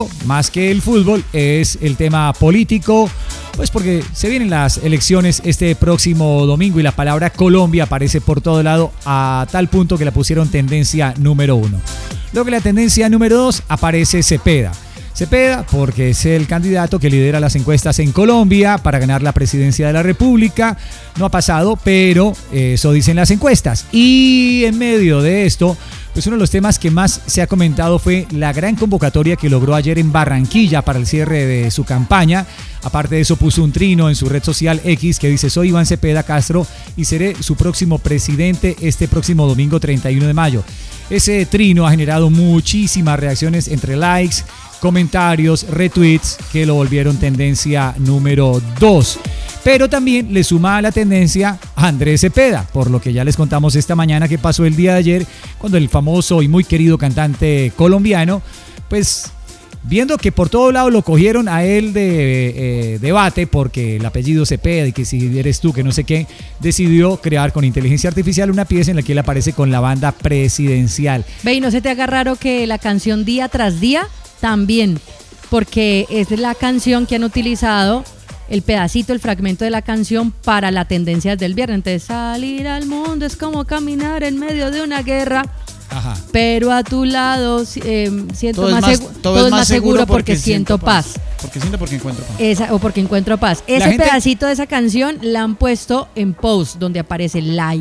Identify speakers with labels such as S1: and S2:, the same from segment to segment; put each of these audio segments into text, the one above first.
S1: más que el fútbol, es el tema político, pues porque se vienen las elecciones este próximo domingo y la palabra Colombia aparece por todo lado a tal punto que la pusieron tendencia número 1. Luego que la tendencia número 2 aparece Cepeda. Cepeda porque es el candidato que lidera las encuestas en Colombia para ganar la presidencia de la República. No ha pasado, pero eso dicen las encuestas. Y en medio de esto, pues uno de los temas que más se ha comentado fue la gran convocatoria que logró ayer en Barranquilla para el cierre de su campaña. Aparte de eso, puso un trino en su red social X que dice: soy Iván Cepeda Castro y seré su próximo presidente este próximo domingo 31 de mayo. Ese trino ha generado muchísimas reacciones entre likes, comentarios, retweets que lo volvieron tendencia número 2. Pero también le suma a la tendencia a Andrés Cepeda, por lo que ya les contamos esta mañana que pasó el día de ayer, cuando el famoso y muy querido cantante colombiano, pues viendo que por todo lado lo cogieron a él de debate porque el apellido Cepeda y que si eres tú, que no sé qué, decidió crear con inteligencia artificial una pieza en la que él aparece con la banda presidencial.
S2: Ve, ¿y no se te haga raro que la canción Día tras Día también? Porque es la canción que han utilizado, el pedacito, el fragmento de la canción para la tendencia del viernes. Entonces, salir al mundo es como caminar en medio de una guerra. Ajá. Pero a tu lado siento todo es más seguro porque siento paz.
S3: Porque encuentro paz.
S2: Porque encuentro paz. Ese pedacito de esa canción la han puesto en post, donde aparece la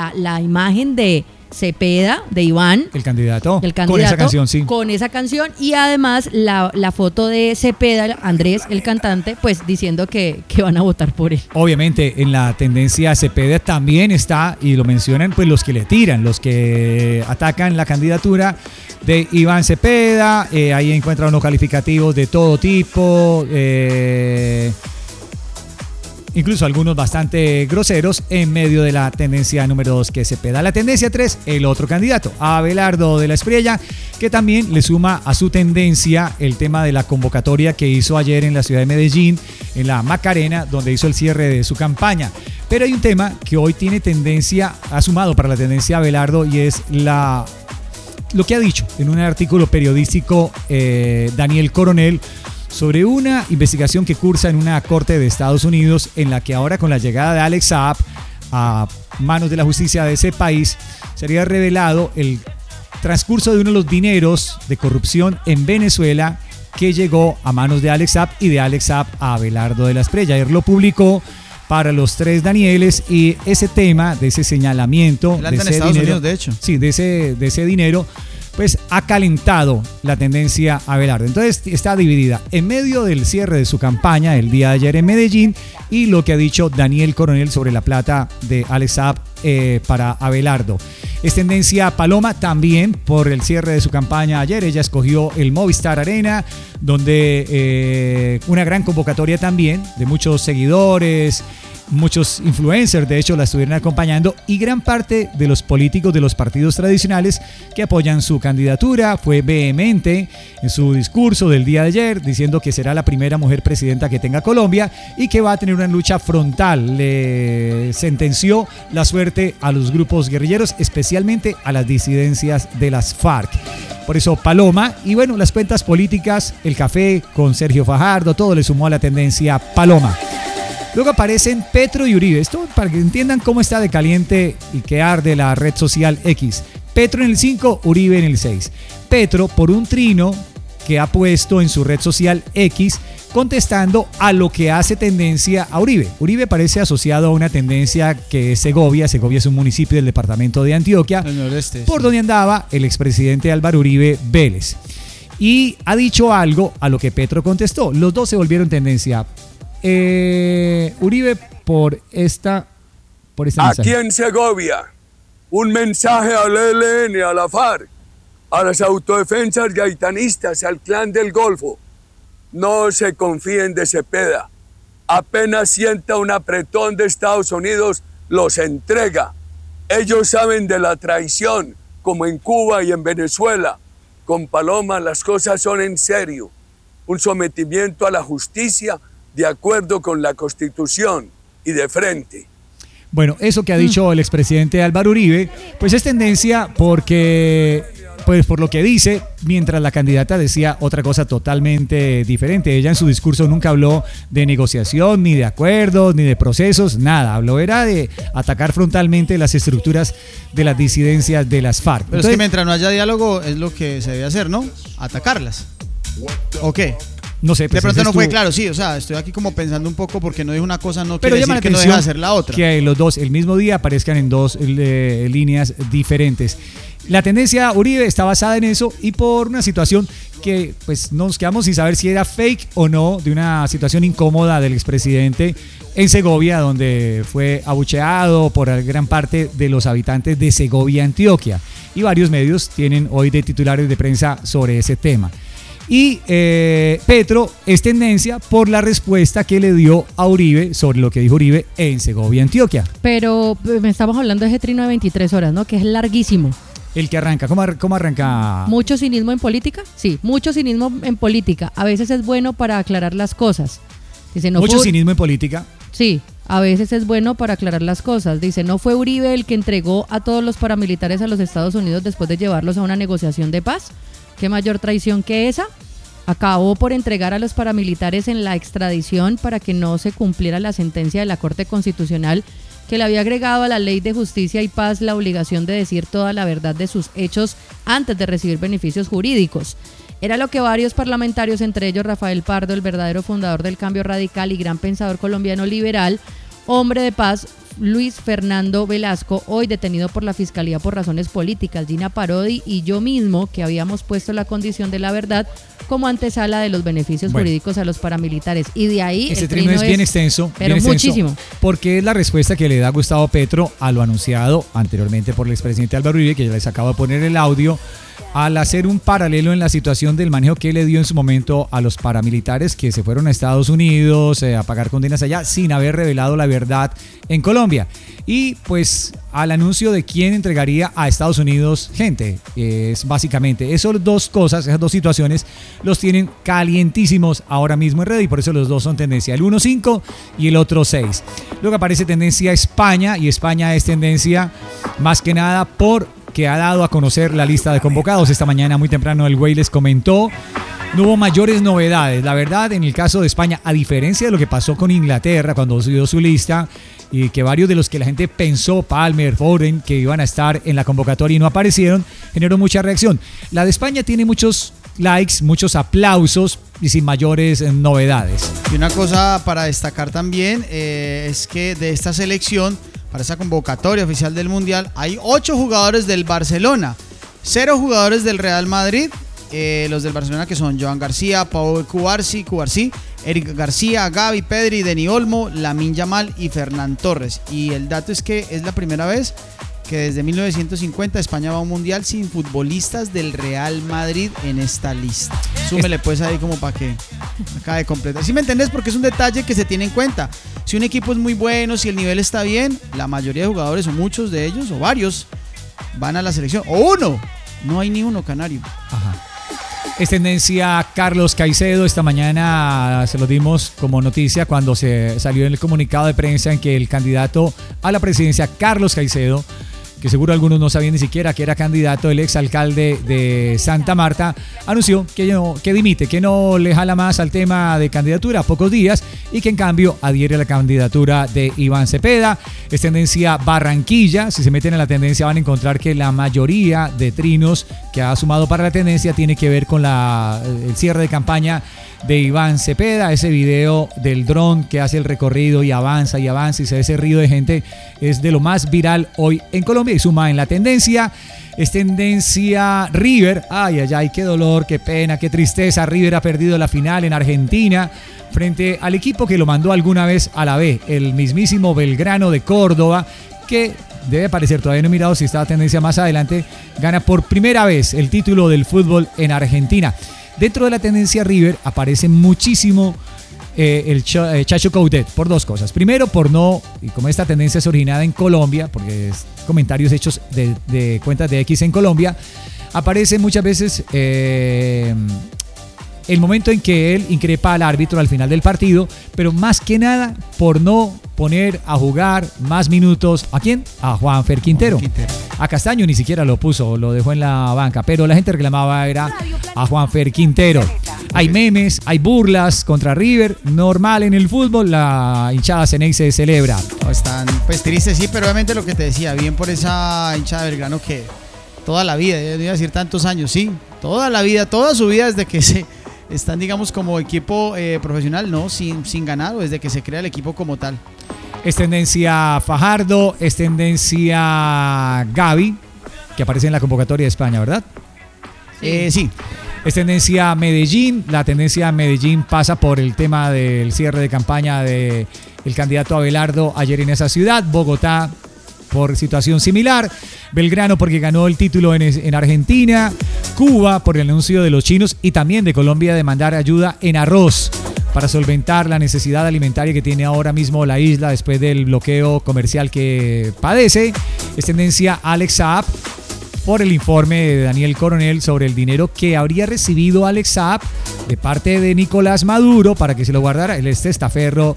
S2: imagen de Cepeda, de Iván,
S1: el candidato, con esa canción, sí.
S2: Con esa canción y además la foto de Cepeda, Andrés, el cantante, pues diciendo que van a votar por él.
S1: Obviamente en la tendencia Cepeda también está, y lo mencionan pues los que le tiran, los que atacan la candidatura de Iván Cepeda. Ahí encuentran unos calificativos de todo tipo, incluso algunos bastante groseros en medio de la tendencia número 2 que Cepeda. La tendencia 3, el otro candidato, Abelardo de la Espriella, que también le suma a su tendencia el tema de la convocatoria que hizo ayer en la ciudad de Medellín, en la Macarena, donde hizo el cierre de su campaña. Pero hay un tema que hoy tiene tendencia, ha sumado para la tendencia Abelardo, y es lo que ha dicho en un artículo periodístico Daniel Coronel sobre una investigación que cursa en una corte de Estados Unidos, en la que ahora, con la llegada de Alex Saab a manos de la justicia de ese país, sería revelado el transcurso de uno de los dineros de corrupción en Venezuela que llegó a manos de Alex Saab y de Alex Saab a Abelardo de la Espriella. Ayer lo publicó para los tres Danieles, y ese tema de ese señalamiento de ese
S3: Estados
S1: dinero,
S3: Unidos, de hecho.
S1: Sí, de ese dinero, pues ha calentado la tendencia Abelardo. Entonces está dividida en medio del cierre de su campaña el día de ayer en Medellín y lo que ha dicho Daniel Coronel sobre la plata de Alex Saab para Abelardo. Es tendencia Paloma también por el cierre de su campaña ayer. Ella escogió el Movistar Arena, donde una gran convocatoria también de muchos seguidores, muchos influencers, de hecho, la estuvieron acompañando, y gran parte de los políticos de los partidos tradicionales que apoyan su candidatura. Fue vehemente en su discurso del día de ayer, diciendo que será la primera mujer presidenta que tenga Colombia y que va a tener una lucha frontal. Le sentenció la suerte a los grupos guerrilleros, especialmente a las disidencias de las FARC. Por eso Paloma, y bueno, las cuentas políticas, el café con Sergio Fajardo, todo le sumó a la tendencia Paloma. Luego aparecen Petro y Uribe. Esto para que entiendan cómo está de caliente y que arde la red social X. Petro en el 5, Uribe en el 6. Petro por un trino que ha puesto en su red social X, contestando a lo que hace tendencia a Uribe. Uribe parece asociado a una tendencia que es Segovia. Segovia es un municipio del departamento de Antioquia,
S3: el noreste,
S1: por donde andaba el expresidente Álvaro Uribe Vélez. Y ha dicho algo a lo que Petro contestó. Los dos se volvieron tendencia. Uribe por esta mensaje.
S4: Aquí en Segovia, un mensaje al ELN, a la FARC, a las autodefensas gaitanistas, al Clan del Golfo. No se confíen de Cepeda. Apenas sienta un apretón de Estados Unidos, los entrega. Ellos saben de la traición, como en Cuba y en Venezuela. Con Paloma las cosas son en serio. Un sometimiento a la justicia de acuerdo con la Constitución y de frente.
S1: Bueno, eso que ha dicho el expresidente Álvaro Uribe, pues es tendencia porque pues por lo que dice, mientras la candidata decía otra cosa totalmente diferente. Ella en su discurso nunca habló de negociación, ni de acuerdos, ni de procesos, nada. Habló era de atacar frontalmente las estructuras de las disidencias de las FARC.
S3: Pero entonces, es que mientras no haya diálogo es lo que se debe hacer, ¿no? Atacarlas. ¿O qué?
S1: No sé,
S3: pues de pronto no fue claro, sí, o sea, estoy aquí como pensando un poco porque no dijo una cosa, no quiere decir que no deja de hacer la otra.
S1: Que los dos el mismo día aparezcan en dos líneas diferentes. La tendencia Uribe está basada en eso y por una situación que pues nos quedamos sin saber si era fake o no, de una situación incómoda del expresidente en Segovia, donde fue abucheado por gran parte de los habitantes de Segovia, Antioquia. Y varios medios tienen hoy de titulares de prensa sobre ese tema. Y Petro es tendencia por la respuesta que le dio a Uribe sobre lo que dijo Uribe en Segovia, Antioquia.
S2: Pero estamos hablando de ese trino de 23 horas, ¿no? Que es larguísimo.
S1: El que arranca, ¿cómo arranca?
S2: ¿Mucho cinismo en política? Sí, mucho cinismo en política. A veces es bueno para aclarar las cosas. Dice, no
S1: ¿Mucho cinismo en política?
S2: Sí, a veces es bueno para aclarar las cosas. Dice, no fue Uribe el que entregó a todos los paramilitares a los Estados Unidos después de llevarlos a una negociación de paz. ¿Qué mayor traición que esa? Acabó por entregar a los paramilitares en la extradición para que no se cumpliera la sentencia de la Corte Constitucional que le había agregado a la Ley de Justicia y Paz la obligación de decir toda la verdad de sus hechos antes de recibir beneficios jurídicos. Era lo que varios parlamentarios, entre ellos Rafael Pardo, el verdadero fundador del Cambio Radical y gran pensador colombiano liberal, hombre de paz, Luis Fernando Velasco, hoy detenido por la Fiscalía por razones políticas, Gina Parodi y yo mismo, que habíamos puesto la condición de la verdad como antesala de los beneficios jurídicos a los paramilitares. Y de ahí
S1: ese trino es bien extenso,
S2: pero bien muchísimo.
S1: Extenso, porque es la respuesta que le da Gustavo Petro a lo anunciado anteriormente por el expresidente Álvaro Uribe, que ya les acabo de poner el audio, al hacer un paralelo en la situación del manejo que le dio en su momento a los paramilitares que se fueron a Estados Unidos a pagar condenas allá sin haber revelado la verdad en Colombia. Y pues al anuncio de quién entregaría a Estados Unidos gente, es básicamente esas dos cosas, esas dos situaciones los tienen calientísimos ahora mismo en red y por eso los dos son tendencia, el 1.5 y el otro 6. Luego aparece tendencia España y España es tendencia más que nada porque ha dado a conocer la lista de convocados. Esta mañana muy temprano el güey les comentó, no hubo mayores novedades. La verdad, en el caso de España, a diferencia de lo que pasó con Inglaterra cuando dio su lista y que varios de los que la gente pensó, Palmer, Foden, que iban a estar en la convocatoria y no aparecieron, generó mucha reacción. La de España tiene muchos likes, muchos aplausos y sin mayores novedades.
S3: Y una cosa para destacar también es que de esta selección, para esa convocatoria oficial del Mundial, hay 8 jugadores del Barcelona, 0 jugadores del Real Madrid. Los del Barcelona que son Joan García, Pau Cubarsí, Eric García, Gavi, Pedri, Dani Olmo, Lamine Yamal y Fernán Torres. Y el dato es que es la primera vez que desde 1950 España va a un mundial sin futbolistas del Real Madrid en esta lista. Súmele pues ahí como para que acabe de completar. ¿Sí me entendés? Porque es un detalle que se tiene en cuenta. Si un equipo es muy bueno, si el nivel está bien, la mayoría de jugadores o muchos de ellos o varios van a la selección. O uno, no hay ni uno canario.
S1: Ajá. Es tendencia Carlos Caicedo. Esta mañana se lo dimos como noticia cuando se salió en el comunicado de prensa en que el candidato a la presidencia, Carlos Caicedo, que seguro algunos no sabían ni siquiera que era candidato, el exalcalde de Santa Marta, anunció que dimite, que no le jala más al tema de candidatura a pocos días y que en cambio adhiere a la candidatura de Iván Cepeda. Es tendencia Barranquilla. Si se meten en la tendencia van a encontrar que la mayoría de trinos que ha sumado para la tendencia tiene que ver con el cierre de campaña de Iván Cepeda. Ese video del dron que hace el recorrido y avanza y se ve ese río de gente es de lo más viral hoy en Colombia y suma en la tendencia. Es tendencia River. Ay, qué dolor, qué pena, qué tristeza. River ha perdido la final en Argentina frente al equipo que lo mandó alguna vez a la B, el mismísimo Belgrano de Córdoba, que debe parecer, todavía no he mirado si está la tendencia más adelante, gana por primera vez el título del fútbol en Argentina. Dentro de la tendencia River aparece muchísimo el Chacho Coudet por dos cosas. Primero, y como esta tendencia es originada en Colombia, porque es comentarios hechos de cuentas de X en Colombia, aparece muchas veces el momento en que él increpa al árbitro al final del partido, pero más que nada por poner a jugar más minutos. ¿A quién? A Juanfer Quintero. A Castaño ni siquiera lo puso, lo dejó en la banca, pero la gente reclamaba era a Juanfer Quintero. Hay memes, hay burlas contra River, normal en el fútbol, la hinchada Ceneice celebra.
S3: No, están pues tristes, sí, pero obviamente lo que te decía, bien por esa hinchada de Belgrano que toda la vida, yo iba a decir tantos años, sí, toda la vida, toda su vida desde que se están, digamos, como equipo profesional, ¿no? Sin ganar, o desde que se crea el equipo como tal.
S1: Es tendencia Fajardo, es tendencia Gavi, que aparece en la convocatoria de España, ¿verdad?
S3: Sí.
S1: Es tendencia Medellín. La tendencia Medellín pasa por el tema del cierre de campaña del candidato Abelardo ayer en esa ciudad. Bogotá por situación similar. Belgrano porque ganó el título en Argentina. Cuba por el anuncio de los chinos y también de Colombia de mandar ayuda en arroz para solventar la necesidad alimentaria que tiene ahora mismo la isla después del bloqueo comercial que padece. Es tendencia Alex Saab por el informe de Daniel Coronel sobre el dinero que habría recibido Alex Saab de parte de Nicolás Maduro para que se lo guardara. Él es testaferro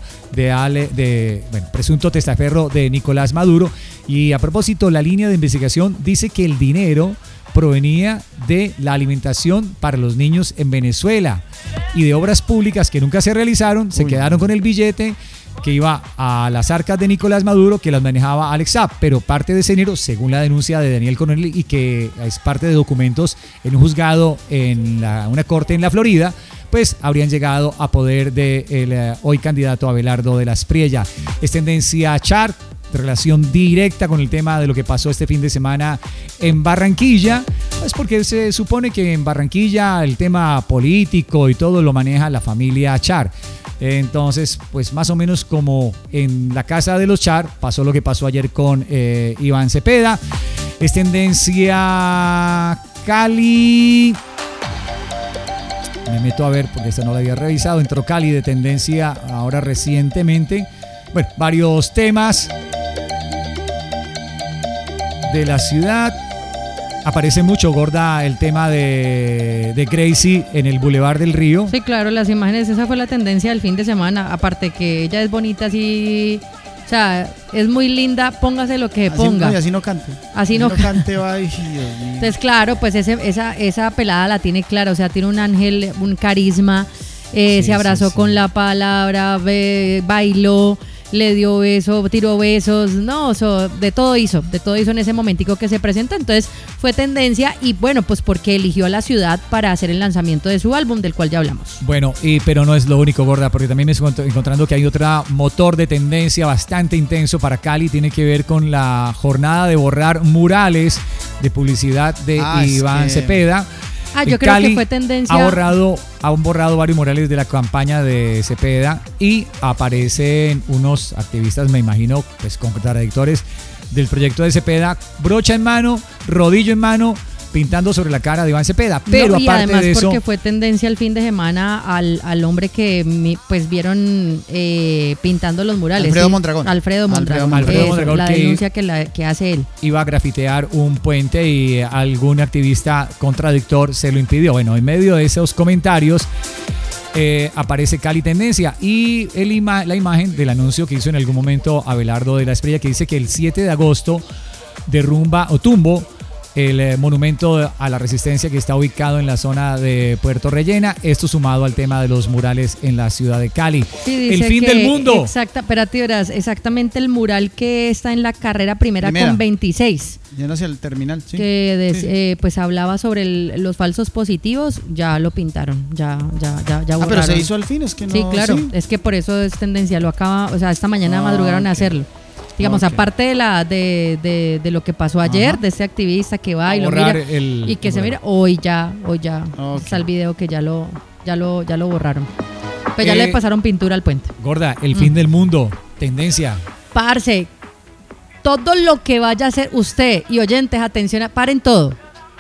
S1: presunto testaferro de Nicolás Maduro. Y a propósito, la línea de investigación dice que el dinero provenía de la alimentación para los niños en Venezuela y de obras públicas que nunca se realizaron, se quedaron con el billete que iba a las arcas de Nicolás Maduro, que las manejaba Alex Saab, pero parte de ese dinero, según la denuncia de Daniel Coronel y que es parte de documentos en un juzgado en una corte en la Florida, pues habrían llegado a poder del hoy candidato Abelardo de la Espriella. Es tendencia Char, relación directa con el tema de lo que pasó este fin de semana en Barranquilla, es porque se supone que en Barranquilla el tema político y todo lo maneja la familia Char. Entonces, pues más o menos como en la casa de los Char pasó lo que pasó ayer con Iván Cepeda. Es tendencia Cali. Me meto a ver porque esta no la había revisado. Entró Cali de tendencia ahora recientemente. Bueno, varios temas de la ciudad. Aparece mucho, Gorda, el tema de Gracie en el Boulevard del Río.
S2: Sí, claro, las imágenes, esa fue la tendencia del fin de semana. Aparte que ella es bonita, así, o sea, es muy linda, póngase lo que ponga.
S3: No, y así no cante.
S2: Así no
S3: cante, va. Dios mío.
S2: Entonces, claro, pues esa pelada la tiene clara, o sea, tiene un ángel, un carisma, se abrazó con la palabra, bailó, le dio beso, tiró besos, no, de todo hizo en ese momentico que se presenta. Entonces fue tendencia y bueno, pues porque eligió a la ciudad para hacer el lanzamiento de su álbum, del cual ya hablamos.
S1: Bueno, pero no es lo único, Gorda, porque también me estoy encontrando que hay otro motor de tendencia bastante intenso para Cali, tiene que ver con la jornada de borrar murales de publicidad de Iván Cepeda.
S2: Yo creo que fue tendencia.
S1: Han borrado varios murales de la campaña de Cepeda y aparecen unos activistas, me imagino, pues contradictores del proyecto de Cepeda, brocha en mano, rodillo en mano, pintando sobre la cara de Iván Cepeda. Pero
S2: y
S1: aparte
S2: además
S1: de eso,
S2: porque fue tendencia el fin de semana al hombre que pues vieron pintando los murales.
S3: Alfredo Mondragón.
S2: Alfredo Mondragón, la denuncia que hace él.
S1: Iba a grafitear un puente y algún activista contradictor se lo impidió. Bueno, en medio de esos comentarios aparece Cali Tendencia y la imagen del anuncio que hizo en algún momento Abelardo de la Espriella, que dice que el 7 de agosto derrumba o tumbo el monumento a la resistencia que está ubicado en la zona de Puerto Rellena. Esto sumado al tema de los murales en la ciudad de Cali.
S2: Sí,
S1: el fin del mundo.
S2: Exactamente el mural que está en la carrera primera. Con 26.
S3: Yendo hacia el terminal, sí.
S2: Pues hablaba sobre los falsos positivos, ya lo pintaron, ya borraron.
S3: Pero se hizo al fin, es que no.
S2: Sí, claro, es que por eso es tendencia, esta mañana madrugaron a hacerlo. Digamos, aparte de lo que pasó ayer, de este activista que va y lo mira y que se mira, hoy ya está el video que ya lo borraron. Pues ya le pasaron pintura al puente.
S1: Gorda, el fin del mundo, tendencia.
S2: Parce, todo lo que vaya a hacer usted y oyentes, atención, paren todo.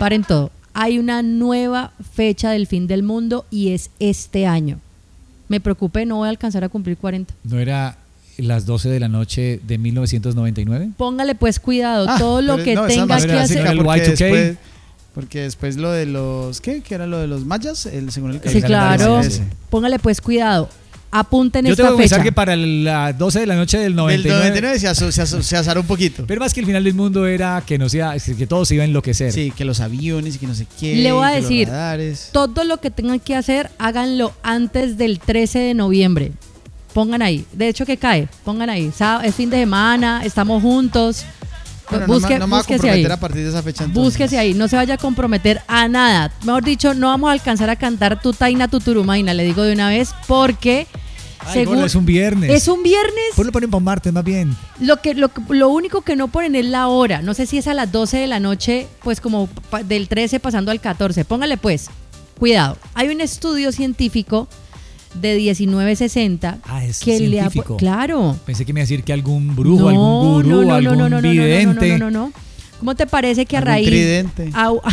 S2: Hay una nueva fecha del fin del mundo y es este año. Me preocupé, no voy a alcanzar a cumplir 40.
S1: ¿No era las 12 de la noche de 1999?
S2: Póngale pues cuidado, todo lo que tenga que hacer.
S1: El Y2K.
S3: Porque después lo de los... ¿Qué era lo de los mayas? Según el
S2: sí, claro. Póngale pues cuidado. apunten
S1: Yo
S2: esta
S1: tengo que
S2: fecha.
S1: pensar que para las 12 de la noche del
S3: Del
S1: 99.
S3: 99 se azaró un poquito.
S1: Pero más que el final del mundo era que que todo se iba a enloquecer.
S3: Sí, que los aviones y que no sé qué.
S2: Le voy a
S3: que los
S2: decir,
S3: radares.
S2: todo lo que tengan que hacer, háganlo antes del 13 de noviembre. Pongan ahí. De hecho, que cae. Pongan ahí. Es fin de semana, estamos juntos.
S3: Bueno,
S2: Busque-
S3: no me voy a
S2: búsquese
S3: comprometer
S2: ahí.
S3: a partir de esa fecha. Entonces.
S2: Búsquese ahí, no se vaya a comprometer a nada. Mejor dicho, no vamos a alcanzar a cantar tu taina, tu turumaina, le digo de una vez, porque
S1: Ay, gorda, es un viernes.
S2: es un viernes.
S1: Pues lo ponen para un martes más bien.
S2: Lo único que no ponen es la hora. No sé si es a las 12 de la noche, pues como del 13 pasando al 14. Póngale pues, cuidado. Hay un estudio científico de 1960
S1: Ah, es
S2: que
S1: científico.
S2: Claro.
S1: Pensé que me iba a decir que algún brujo, algún gurú, algún vidente.
S2: No. ¿Cómo te parece que a
S3: Algún
S2: raíz
S3: tridente.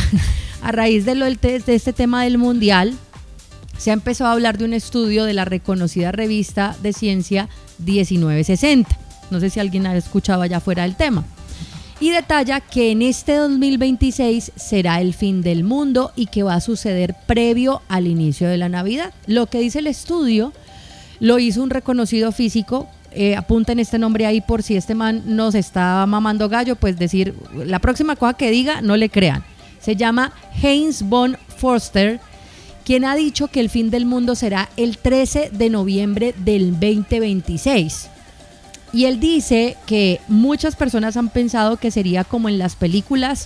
S2: a raíz de este tema del mundial se ha empezado a hablar de un estudio de la reconocida revista de ciencia 1960? No sé si alguien ha escuchado allá fuera del tema. Y detalla que en este 2026 será el fin del mundo y que va a suceder previo al inicio de la Navidad. Lo que dice el estudio lo hizo un reconocido físico. Apunten este nombre ahí por si este man nos está mamando gallo, pues decir la próxima cosa que diga no le crean. Se llama Heinz von Forster, quien ha dicho que el fin del mundo será el 13 de noviembre del 2026. Y él dice que muchas personas han pensado que sería como en las películas,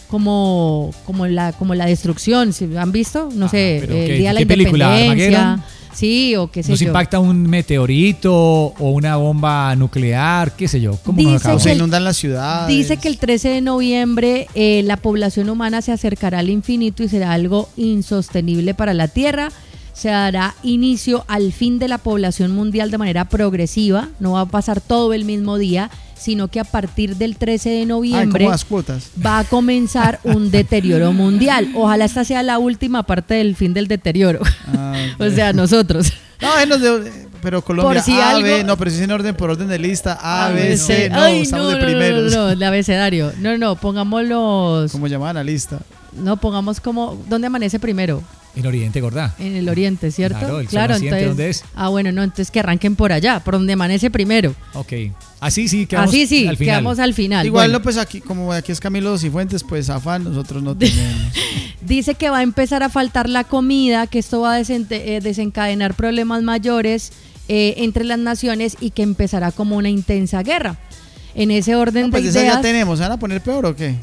S2: como la destrucción. ¿Sí? ¿Han visto? No sé,
S1: pero
S2: el
S1: ¿qué-
S2: día de la
S1: qué película?
S2: independencia.
S1: ¿Armageddon?
S2: Sí, o qué sé
S1: Nos
S2: yo.
S1: impacta un meteorito o una bomba nuclear, qué sé yo. ¿Cómo nos
S2: Dice
S1: acaba?
S3: O se
S2: que-
S3: inundan las ciudades.
S2: Dice que el 13 de noviembre la población humana se acercará al infinito y será algo insostenible para la Tierra. Se dará inicio al fin de la población mundial de manera progresiva. No va a pasar todo el mismo día, sino que a partir del 13 de
S3: Ay,
S2: noviembre
S3: como las cuotas.
S2: va a comenzar un deterioro mundial. Ojalá esta sea la última parte del fin del deterioro.
S3: Ah, ok.
S2: O sea, nosotros.
S3: No, pero Colombia,
S2: Por si
S3: A,
S2: algo-
S3: B, no, pero si es en orden, por orden de lista, A, B, C, no,
S2: Ay,
S3: estamos de
S2: no,
S3: primeros.
S2: No, el abecedario. No, pongamos los...
S3: Como llamaban la lista.
S2: No, pongamos como... ¿Dónde amanece primero?
S1: En Oriente, gorda.
S2: En el oriente, ¿cierto?
S1: Claro, el sol naciente, ¿dónde es?
S2: Ah, bueno, no, entonces que arranquen por allá, por donde amanece primero.
S1: Ok. Así sí, quedamos
S2: Así sí,
S1: al final.
S2: quedamos al final.
S3: Igual,
S2: Bueno,
S3: no, pues aquí, como aquí es Camilo Cifuentes, pues afán, nosotros no tenemos.
S2: dice que va a empezar a faltar la comida, que esto va a desencadenar problemas mayores entre las naciones y que empezará como una intensa guerra. En ese orden
S3: No, pues
S2: de
S3: esa
S2: ideas...
S3: ya tenemos, ¿se van a poner peor o qué?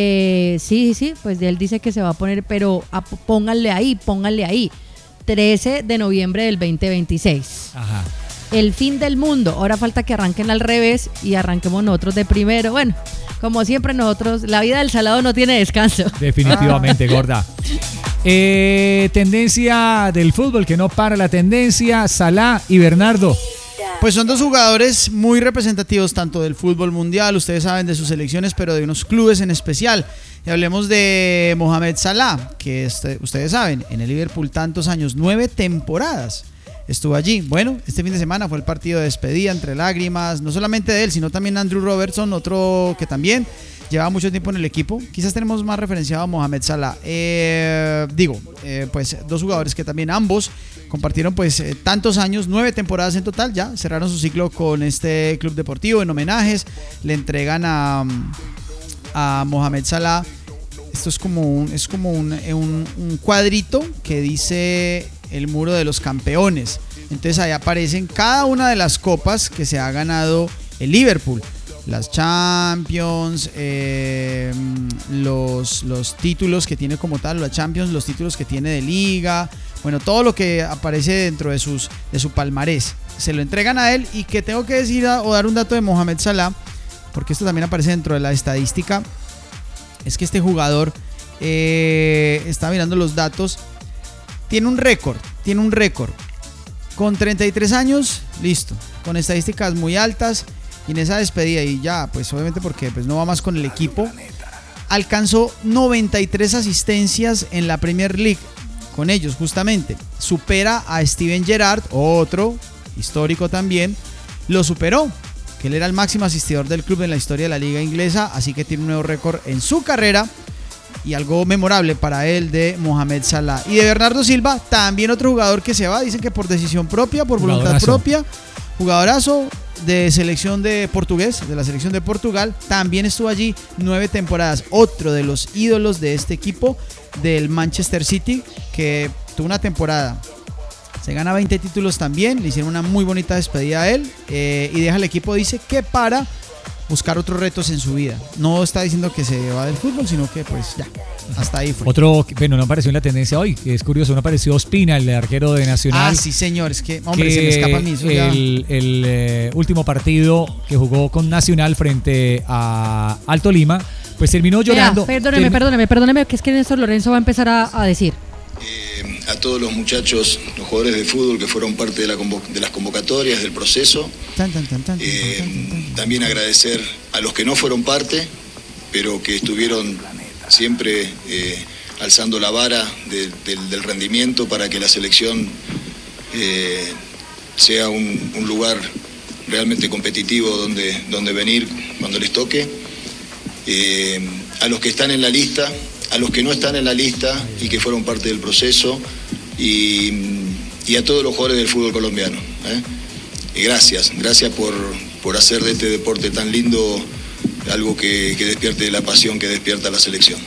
S2: Sí, pues él dice que se va a poner, pero pónganle ahí. 13 de noviembre del 2026.
S1: Ajá.
S2: El fin del mundo. Ahora falta que arranquen al revés y arranquemos nosotros de primero. Bueno, como siempre nosotros, la vida del salado no tiene descanso.
S1: Definitivamente, gorda. Tendencia del fútbol, que no para la tendencia, Salah y Bernardo.
S3: Pues son dos jugadores muy representativos tanto del fútbol mundial, ustedes saben de sus selecciones, pero de unos clubes en especial. Y hablemos de Mohamed Salah, que ustedes saben, en el Liverpool tantos años, 9 temporadas estuvo allí. Bueno, este fin de semana fue el partido de despedida entre lágrimas, no solamente de él, sino también Andrew Robertson, otro que también lleva mucho tiempo en el equipo. Quizás tenemos más referenciado a Mohamed Salah. Pues dos jugadores que también ambos compartieron pues tantos años, 9 temporadas en total, ya cerraron su ciclo con este club deportivo en homenajes. Le entregan a Mohamed Salah. Esto es como un cuadrito que dice el muro de los campeones. Entonces ahí aparecen cada una de las copas que se ha ganado el Liverpool. Las Champions, los títulos que tiene como tal, la Champions, los títulos que tiene de Liga, bueno, todo lo que aparece dentro de su palmarés. Se lo entregan a él, y que tengo que decir o dar un dato de Mohamed Salah, porque esto también aparece dentro de la estadística, es que este jugador, está mirando los datos, tiene un récord, con 33 años, listo, con estadísticas muy altas. Y en esa despedida, y ya, pues obviamente porque pues no va más con el equipo, alcanzó 93 asistencias en la Premier League con ellos justamente. Supera a Steven Gerrard, otro histórico también, lo superó, que él era el máximo asistidor del club en la historia de la liga inglesa, así que tiene un nuevo récord en su carrera. y algo memorable para él de Mohamed Salah. Y de Bernardo Silva, también otro jugador que se va, dicen que por decisión propia, por voluntad propia, jugadorazo de selección de portugués, de la selección de Portugal, también estuvo allí 9 temporadas, otro de los ídolos de este equipo del Manchester City, que tuvo una temporada, se gana 20 títulos también, le hicieron una muy bonita despedida a él, y deja el equipo, dice que para buscar otros retos en su vida. No está diciendo que se va del fútbol, sino que pues ya, hasta ahí fue.
S1: Otro, bueno, no apareció en la tendencia hoy, que es curioso, no apareció Ospina, el arquero de Nacional.
S3: Ah, sí, señor, es que, hombre, se me escapa a mí eso ya.
S1: El último partido que jugó con Nacional frente a Alto Lima, pues terminó llorando.
S2: Perdóneme, que es que Néstor Lorenzo va a empezar a decir.
S5: A todos los muchachos, los jugadores de fútbol que fueron parte de las convocatorias, del proceso. También agradecer a los que no fueron parte, pero que estuvieron siempre alzando la vara del rendimiento para que la selección sea un lugar realmente competitivo donde venir cuando les toque. A los que están en la lista, a los que no están en la lista y que fueron parte del proceso, y a todos los jugadores del fútbol colombiano. Y gracias por hacer de este deporte tan lindo algo que despierte la pasión que despierta la selección.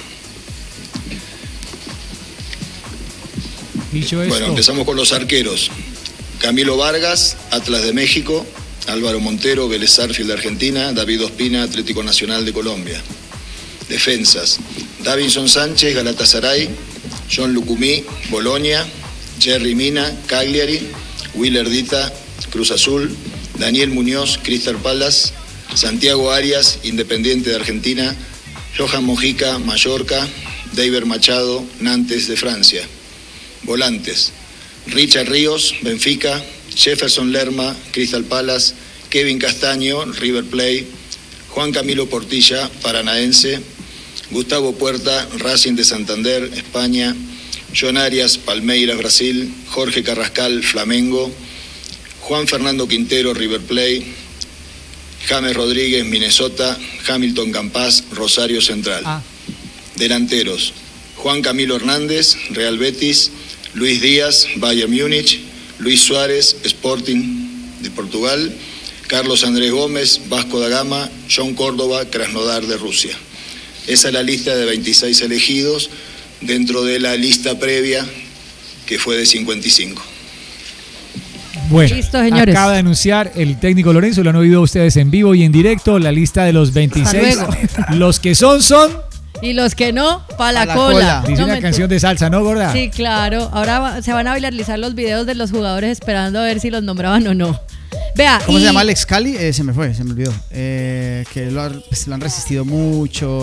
S1: Dicho esto,
S5: bueno, empezamos con los arqueros. Camilo Vargas, Atlas de México; Álvaro Montero, Vélez Sarsfield de Argentina; David Ospina, Atlético Nacional de Colombia. Defensas: Davinson Sánchez, Galatasaray; John Lucumí, Bolonia; Jerry Mina, Cagliari; Willer Dita, Cruz Azul; Daniel Muñoz, Crystal Palace; Santiago Arias, Independiente de Argentina; Johan Mojica, Mallorca; David Machado, Nantes de Francia. Volantes: Richard Ríos, Benfica; Jefferson Lerma, Crystal Palace; Kevin Castaño, River Plate; Juan Camilo Portilla, Paranaense; Gustavo Puerta, Racing de Santander, España; John Arias, Palmeiras, Brasil; Jorge Carrascal, Flamengo; Juan Fernando Quintero, River Plate; James Rodríguez, Minnesota; Hamilton Campas, Rosario Central. Delanteros: Juan Camilo Hernández, Real Betis; Luis Díaz, Bayern Múnich; Luis Suárez, Sporting de Portugal; Carlos Andrés Gómez, Vasco da Gama; John Córdoba, Krasnodar de Rusia. Esa es la lista de 26 elegidos dentro de la lista previa, que fue de 55.
S1: Bueno,
S2: listo, señores.
S1: Acaba de anunciar el técnico Lorenzo, lo han oído ustedes en vivo y en directo, la lista de los 26. Los que son.
S2: Y los que no, pa' la cola.
S1: Dice una canción de salsa, ¿no, gorda?
S2: Sí, claro. Ahora se van a viralizar los videos de los jugadores esperando a ver si los nombraban o no. Vea,
S3: ¿cómo se llama Alex Cali? Se me olvidó. Que lo han resistido mucho.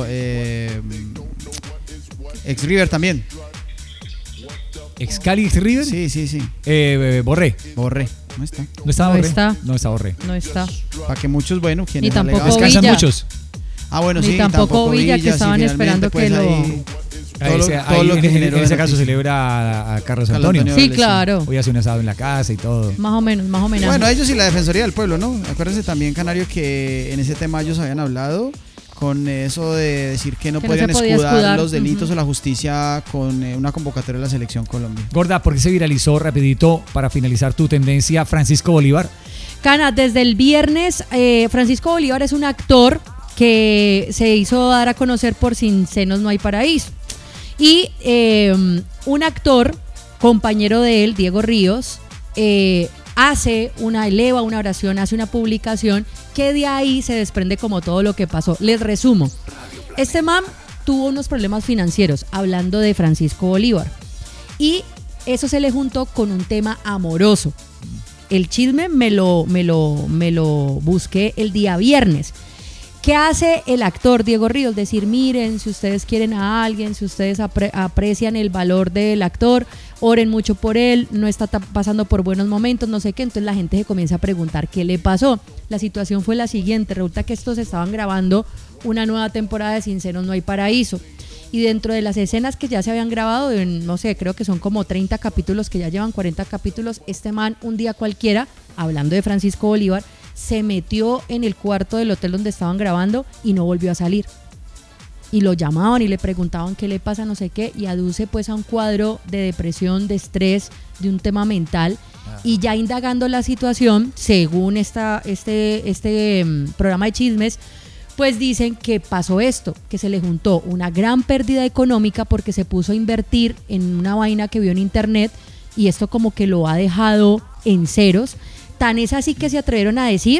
S3: Ex River también.
S1: ¿Ex Cali, ex River?
S3: Sí.
S1: Borré.
S3: ¿No está?
S1: ¿No está Borré?
S2: No
S1: está Borré.
S2: No está.
S3: Para que muchos, bueno, quienes
S2: Ni tampoco
S1: descansan
S2: Villa.
S1: Muchos.
S3: Ah, bueno,
S2: Ni
S3: sí.
S2: tampoco Villa, que estaban esperando
S3: pues,
S2: que lo...
S3: todo lo que generó
S1: en ese caso
S3: noticia.
S1: celebra a Carlos Antonio.
S2: Sí, claro.
S1: Hoy hace un asado en la casa y todo.
S2: Más o menos.
S3: Bueno, ellos y la Defensoría del Pueblo, ¿no? Acuérdense también, Canario, que en ese tema ellos habían hablado con eso de decir que no podían escudar los delitos o la justicia con una convocatoria de la Selección Colombia.
S1: Gorda, ¿por qué se viralizó rapidito para finalizar tu tendencia Francisco Bolívar?
S2: Cana, desde el viernes, Francisco Bolívar es un actor que se hizo dar a conocer por Sin Senos No Hay Paraíso. Y un actor, compañero de él, Diego Ríos, eleva una oración, hace una publicación que de ahí se desprende como todo lo que pasó. Les resumo. Este man tuvo unos problemas financieros, hablando de Francisco Bolívar. Y eso se le juntó con un tema amoroso. El chisme me lo busqué el día viernes. ¿Qué hace el actor Diego Ríos? Decir, miren, si ustedes quieren a alguien, si ustedes aprecian el valor del actor, oren mucho por él, no está pasando por buenos momentos, no sé qué. Entonces la gente se comienza a preguntar qué le pasó. La situación fue la siguiente: resulta que estos estaban grabando una nueva temporada de Sin Senos No Hay Paraíso. Y dentro de las escenas que ya se habían grabado, no sé, creo que son como 30 capítulos, que ya llevan 40 capítulos, este man un día cualquiera, hablando de Francisco Bolívar, se metió en el cuarto del hotel donde estaban grabando y no volvió a salir. y lo llamaban y le preguntaban qué le pasa, no sé qué, y aduce pues a un cuadro de depresión, de estrés, de un tema mental. Y ya indagando la situación, según este programa de chismes, pues dicen que pasó esto, que se le juntó una gran pérdida económica porque se puso a invertir en una vaina que vio en internet y esto como que lo ha dejado en ceros. Tan es así que se atrevieron a decir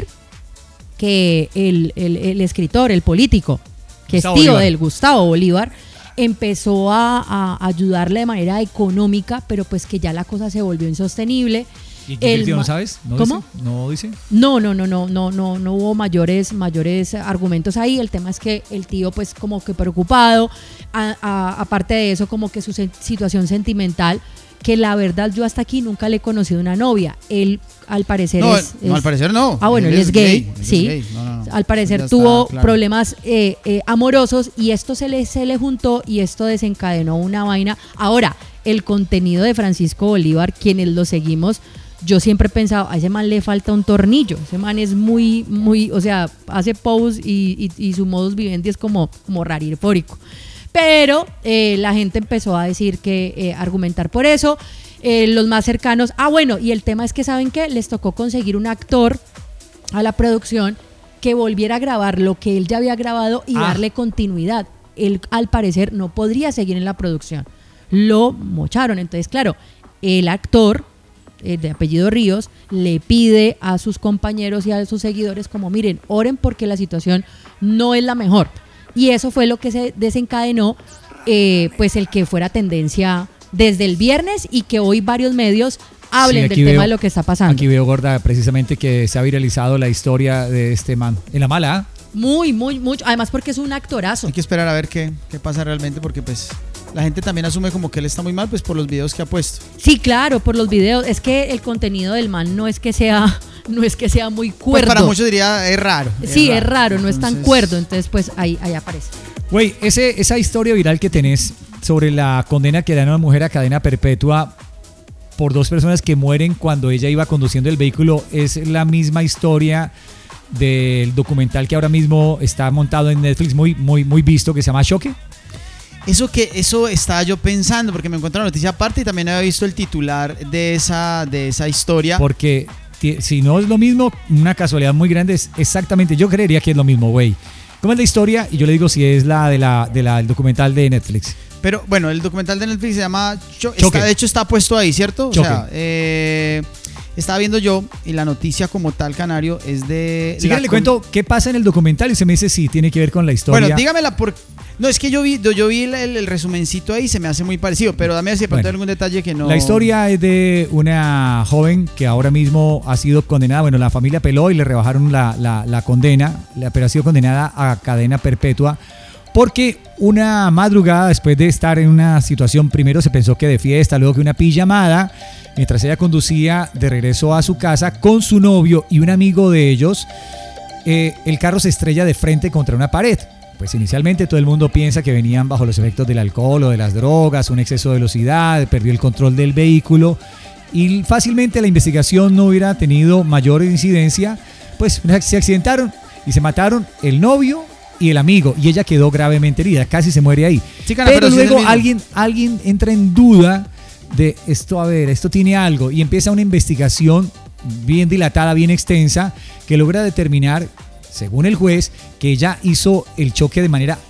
S2: que el escritor, el político, que
S1: Gustavo
S2: es tío
S1: Bolívar.
S2: del Gustavo Bolívar, empezó a ayudarle de manera económica, pero pues que ya la cosa se volvió insostenible.
S1: ¿Y qué invirtió, no sabes? ¿No
S2: ¿Cómo?
S1: dice? ¿No dice?
S2: No hubo mayores argumentos ahí. El tema es que el tío pues como que preocupado, aparte de eso como que su situación sentimental, que la verdad yo hasta aquí nunca le he conocido una novia. Él al parecer
S3: No,
S2: es
S3: al parecer no.
S2: Ah, bueno, él es gay, sí.
S3: Él es gay. No.
S2: Al parecer
S3: Ya está
S2: tuvo
S3: claro.
S2: problemas amorosos y esto se le juntó y esto desencadenó una vaina. Ahora, el contenido de Francisco Bolívar, quienes lo seguimos, yo siempre he pensado, a ese man le falta un tornillo. Ese man es muy, o sea, hace pose y su modus vivendi es como rarirfórico. Pero la gente empezó a decir que argumentar por eso. Los más cercanos, bueno, y el tema es que ¿saben qué? Les tocó conseguir un actor a la producción que volviera a grabar lo que él ya había grabado y darle continuidad. Él al parecer no podría seguir en la producción. Lo mocharon. Entonces, claro, el actor de apellido Ríos le pide a sus compañeros y a sus seguidores como miren, oren porque la situación no es la mejor. Y eso fue lo que se desencadenó, pues el que fuera tendencia desde el viernes y que hoy varios medios hablen del tema de lo que está pasando.
S1: Aquí veo, Gorda, precisamente que se ha viralizado la historia de este man. En la mala,
S2: mucho. Además porque es un actorazo.
S3: Hay que esperar a ver qué pasa realmente porque pues la gente también asume como que él está muy mal pues por los videos que ha puesto.
S2: Sí, claro, por los videos. Es que el contenido del man no es que sea muy cuerdo.
S3: Pues para muchos diría es raro.
S2: Sí, es raro, no es tan cuerdo. Entonces pues ahí aparece.
S1: Güey, esa historia viral que tenés sobre la condena que dan a una mujer a cadena perpetua por 2 personas que mueren cuando ella iba conduciendo el vehículo es la misma historia del documental que ahora mismo está montado en Netflix, muy visto, que se llama Choque.
S3: Eso estaba yo pensando porque me encontré la noticia aparte y también había visto el titular de esa historia.
S1: Porque si no es lo mismo, una casualidad muy grande es exactamente, yo creería que es lo mismo, güey. ¿Cómo es la historia? Y yo le digo si es la del documental de Netflix.
S3: Pero bueno, el documental de Netflix se llama
S1: Choque.
S3: de hecho está puesto ahí, ¿cierto?
S1: Choque.
S3: O sea, estaba viendo yo y la noticia como tal, Canario, es de...
S1: Si quieren le cuento qué pasa en el documental y se me dice si tiene que ver con la historia.
S3: Bueno, dígamela No, es que yo vi el resumencito ahí y se me hace muy parecido, pero dame si de pronto algún detalle que no...
S1: La historia es de una joven que ahora mismo ha sido condenada, bueno, la familia apeló y le rebajaron la condena, pero ha sido condenada a cadena perpetua porque una madrugada después de estar en una situación, primero se pensó que de fiesta, luego que una pijamada, mientras ella conducía de regreso a su casa con su novio y un amigo de ellos, el carro se estrella de frente contra una pared. Pues inicialmente todo el mundo piensa que venían bajo los efectos del alcohol o de las drogas, un exceso de velocidad, perdió el control del vehículo y fácilmente la investigación no hubiera tenido mayor incidencia, pues se accidentaron y se mataron el novio y el amigo y ella quedó gravemente herida, casi se muere ahí.
S3: Sí, Cana,
S1: pero
S3: sí
S1: luego alguien entra en duda de esto, a ver, esto tiene algo y empieza una investigación bien dilatada, bien extensa, que logra determinar, según el juez, que ella hizo el choque de manera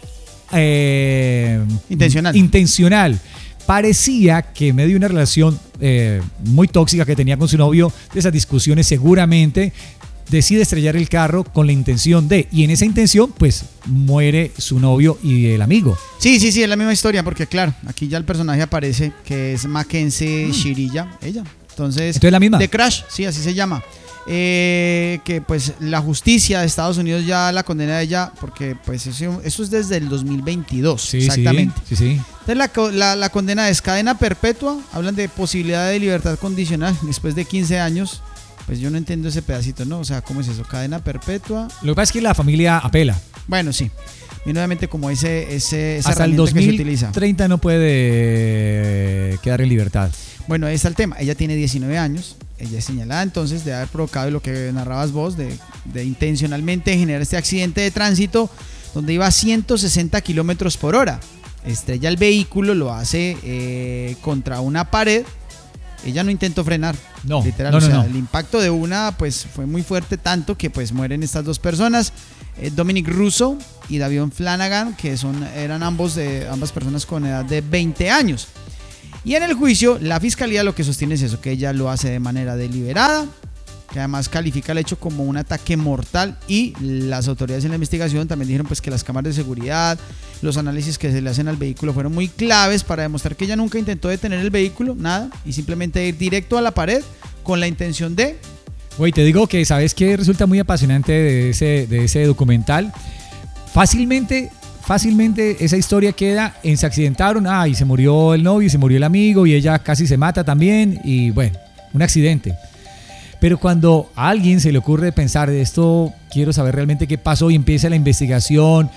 S1: intencional. Parecía que en medio de una relación muy tóxica que tenía con su novio, de esas discusiones seguramente, decide estrellar el carro con la intención de, y en esa intención pues muere su novio y el amigo.
S3: Sí, es la misma historia porque claro, aquí ya el personaje aparece que es Mackenzie Shirilla, ella. Entonces
S1: la misma.
S3: The Crash, sí, así se llama. Que pues la justicia de Estados Unidos ya la condena a ella porque pues eso es desde el 2022,
S1: sí,
S3: exactamente.
S1: Sí.
S3: Entonces la condena es cadena perpetua, hablan de posibilidad de libertad condicional después de 15 años. Pues yo no entiendo ese pedacito, ¿no? O sea, ¿cómo es eso? Cadena perpetua.
S1: Lo que pasa es que la familia apela.
S3: Bueno, sí. Y nuevamente como esa
S1: hasta el 2030 no puede quedar en libertad.
S3: Bueno, ahí está el tema. Ella tiene 19 años. Ella es señalada entonces de haber provocado lo que narrabas vos, de intencionalmente generar este accidente de tránsito. donde iba a 160 kilómetros por hora. Estrella el vehículo, lo hace contra una pared. Ella no intentó frenar.
S1: No,
S3: literal,
S1: no,
S3: o sea,
S1: no.
S3: el impacto de una pues fue muy fuerte, tanto que pues mueren estas dos personas, Dominic Russo y Davion Flanagan, que eran ambas personas con edad de 20 años. Y en el juicio, la fiscalía lo que sostiene es eso, que ella lo hace de manera deliberada, que además califica el hecho como un ataque mortal, y las autoridades en la investigación también dijeron pues que las cámaras de seguridad, los análisis que se le hacen al vehículo fueron muy claves para demostrar que ella nunca intentó detener el vehículo, nada, y simplemente ir directo a la pared con la intención de...
S1: Güey, te digo que sabes que resulta muy apasionante de ese documental. Fácilmente esa historia queda en se accidentaron, y se murió el novio, y se murió el amigo, y ella casi se mata también, y bueno, un accidente. Pero cuando a alguien se le ocurre pensar de esto, quiero saber realmente qué pasó, y empieza la investigación.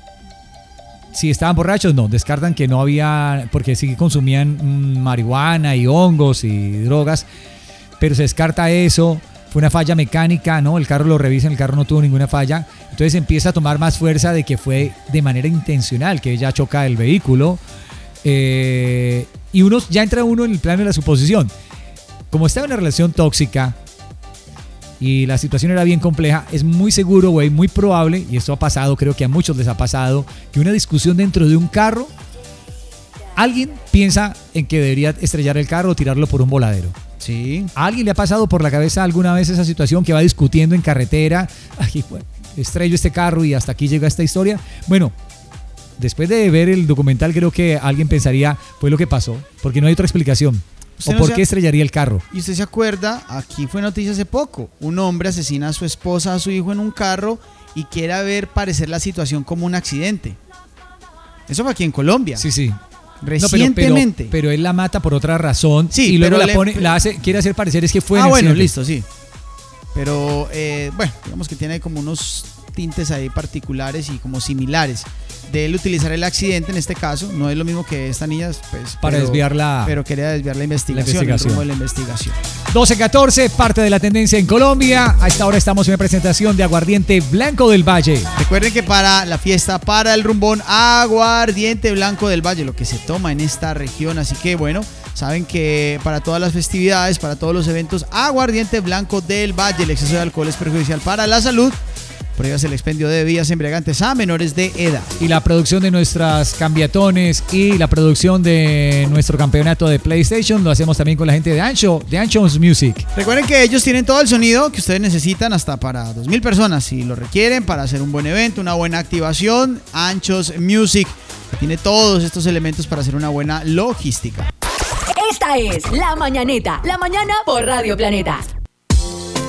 S1: Si estaban borrachos, no, descartan que no había, porque sí consumían marihuana y hongos y drogas, pero se descarta eso. Fue una falla mecánica, ¿no? El carro lo revisan, el carro no tuvo ninguna falla. Entonces empieza a tomar más fuerza de que fue de manera intencional, que ella choca el vehículo. Y ya entra uno en el plano de la suposición. Como estaba en una relación tóxica y la situación era bien compleja, es muy seguro, güey, muy probable, y esto ha pasado, creo que a muchos les ha pasado, que una discusión dentro de un carro, alguien piensa en que debería estrellar el carro o tirarlo por un voladero.
S3: Sí.
S1: ¿A alguien le ha pasado por la cabeza alguna vez esa situación que va discutiendo en carretera? Ay, bueno, estrello este carro y hasta aquí llega esta historia. Bueno, después de ver el documental creo que alguien pensaría, fue lo que pasó, porque no hay otra explicación. ¿O por qué estrellaría el carro?
S3: Y usted se acuerda, aquí fue noticia hace poco, un hombre asesina a su esposa, a su hijo en un carro y quiere parecer la situación como un accidente. Eso fue aquí en Colombia.
S1: Sí, sí.
S3: Recientemente.
S1: No, pero él la mata por otra razón,
S3: sí,
S1: y luego quiere hacer parecer es que fue en
S3: bueno,
S1: accidente.
S3: listo, sí. Pero, bueno, digamos que tiene como unos tintes ahí particulares y como similares de él utilizar el accidente en este caso. No es lo mismo que esta niña, pues,
S1: para desviarla.
S3: Pero quería desviar la investigación. El rumbo de la investigación.
S1: 12:14, parte de la tendencia en Colombia. A esta hora estamos en una presentación de Aguardiente Blanco del Valle.
S3: Recuerden que para la fiesta, para el rumbón, Aguardiente Blanco del Valle, lo que se toma en esta región. Así que bueno, saben que para todas las festividades, para todos los eventos, Aguardiente Blanco del Valle. El exceso de alcohol es perjudicial para la salud. Prohíbas el expendio de bebidas embriagantes a menores de edad.
S1: Y la producción de nuestras cambiatones y la producción de nuestro campeonato de PlayStation lo hacemos también con la gente de Ancho's Music.
S3: Recuerden que ellos tienen todo el sonido que ustedes necesitan, hasta para 2,000 personas si lo requieren, para hacer un buen evento, una buena activación. Ancho's Music tiene todos estos elementos para hacer una buena logística.
S6: Esta es La Mañaneta, la mañana por Radio Planeta.